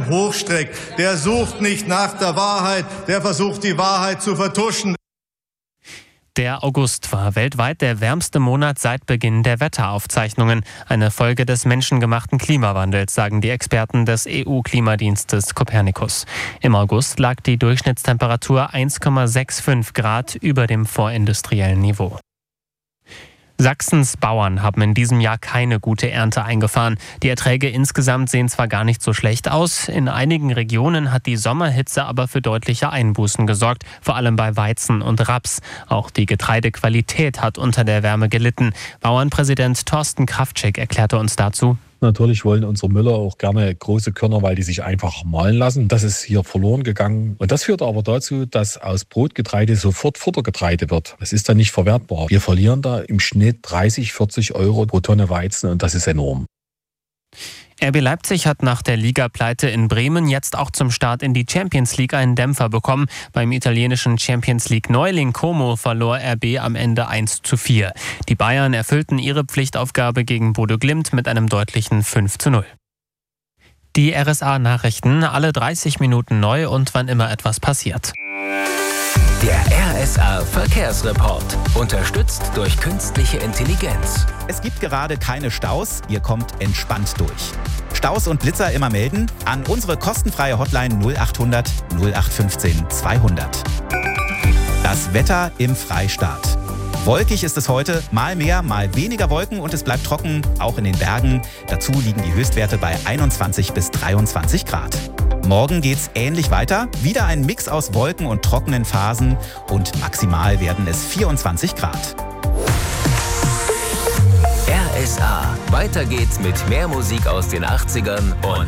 Arme hochstreckt, der sucht nicht nach der Wahrheit, der versucht, die Wahrheit zu vertuschen. Der August war weltweit der wärmste Monat seit Beginn der Wetteraufzeichnungen. Eine Folge des menschengemachten Klimawandels, sagen die Experten des EU-Klimadienstes Copernicus. Im August lag die Durchschnittstemperatur 1,65 Grad über dem vorindustriellen Niveau. Sachsens Bauern haben in diesem Jahr keine gute Ernte eingefahren. Die Erträge insgesamt sehen zwar gar nicht so schlecht aus, in einigen Regionen hat die Sommerhitze aber für deutliche Einbußen gesorgt, vor allem bei Weizen und Raps. Auch die Getreidequalität hat unter der Wärme gelitten. Bauernpräsident Thorsten Kraftschick erklärte uns dazu: Natürlich wollen unsere Müller auch gerne große Körner, weil die sich einfach mahlen lassen. Das ist hier verloren gegangen. Und das führt aber dazu, dass aus Brotgetreide sofort Futtergetreide wird. Das ist dann nicht verwertbar. Wir verlieren da im Schnitt 30, 40 Euro pro Tonne Weizen und das ist enorm. RB Leipzig hat nach der Ligapleite in Bremen jetzt auch zum Start in die Champions League einen Dämpfer bekommen. Beim italienischen Champions League Neuling Como verlor RB am Ende 1:4. Die Bayern erfüllten ihre Pflichtaufgabe gegen Bodo Glimt mit einem deutlichen 5:0. Die RSA-Nachrichten, alle 30 Minuten neu und wann immer etwas passiert. Der RSA-Verkehrsreport, unterstützt durch künstliche Intelligenz. Es gibt gerade keine Staus, ihr kommt entspannt durch. Staus und Blitzer immer melden an unsere kostenfreie Hotline 0800 0815 200. Das Wetter im Freistaat. Wolkig ist es heute, mal mehr, mal weniger Wolken und es bleibt trocken, auch in den Bergen. Dazu liegen die Höchstwerte bei 21 bis 23 Grad. Morgen geht's ähnlich weiter, wieder ein Mix aus Wolken und trockenen Phasen und maximal werden es 24 Grad. RSA, weiter geht's mit mehr Musik aus den 80ern und